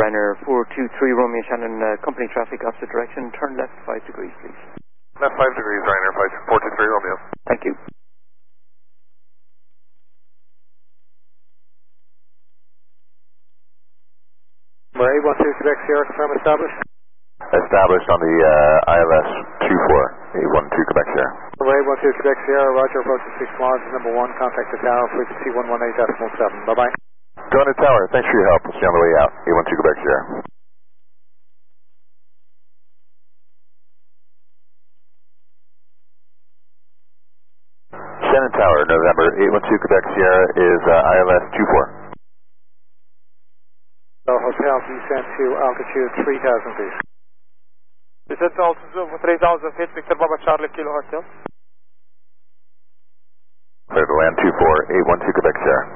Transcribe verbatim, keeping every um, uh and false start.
Ryanair four two three Romeo Shannon, uh, company traffic opposite direction, turn left five degrees, please. Left five degrees, Ryanair four two three Romeo. Thank you. Murray, one two Quebec Sierra, confirm established. Established on the uh, I L S two four, eight one two Quebec Sierra. Murray, one two Quebec Sierra, roger, approaching six miles, number one, contact the tower, frequency one one eight decimal seven, bye-bye. Going to tower, thanks for your help, we'll see you on the way out, eight one two Quebec Sierra. Shannon Tower, November, eight one two Quebec Sierra is uh, I L S two four. So hotel, descend to altitude three thousand feet. Descend to altitude three thousand feet, Victor Baba Charlie Kilo Hotel. Clear to land two four, eight one two Quebec Sierra.